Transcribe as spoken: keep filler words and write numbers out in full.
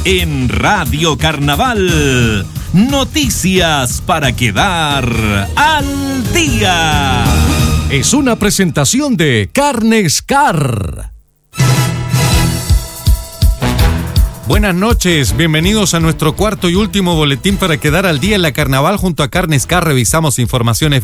en Radio Carnaval. Noticias para quedar al día. Es una presentación de Carnes Car. Buenas noches, bienvenidos a nuestro cuarto y último boletín para quedar al día en la Carnaval. Junto a Carnes Car revisamos informaciones